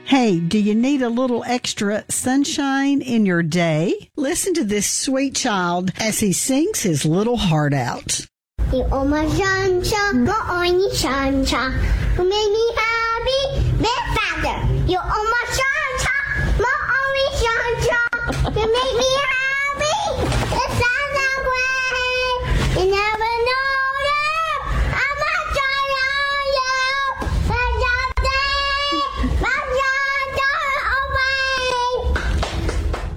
Hey, do you need a little extra sunshine in your day? Listen to this sweet child as he sings his little heart out. You are my sunshine, go on, sunshine. You make me happy, big father. You are my sunshine.